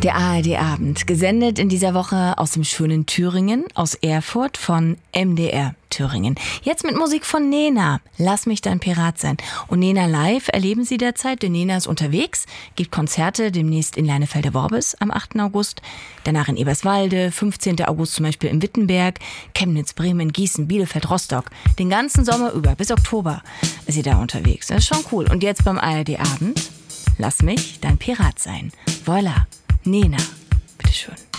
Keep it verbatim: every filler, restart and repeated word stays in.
Der A R D-Abend, gesendet in dieser Woche aus dem schönen Thüringen, aus Erfurt von M D R Thüringen. Jetzt mit Musik von Nena, Lass mich dein Pirat sein. Und Nena live erleben Sie derzeit, denn Nena ist unterwegs, gibt Konzerte demnächst in Leinefelder-Worbis am achten August, danach in Eberswalde, fünfzehnten August zum Beispiel in Wittenberg, Chemnitz, Bremen, Gießen, Bielefeld, Rostock. Den ganzen Sommer über, bis Oktober ist sie da unterwegs. Das ist schon cool. Und jetzt beim A R D-Abend, Lass mich dein Pirat sein. Voilà. Nena, bitteschön.